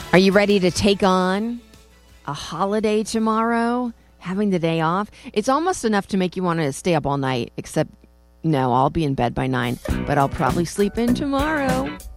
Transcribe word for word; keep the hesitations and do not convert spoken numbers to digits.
Are you ready to take on a holiday tomorrow? Having the day off? It's almost enough to make you want to stay up all night, except no, I'll be in bed by nine, but I'll probably sleep in tomorrow.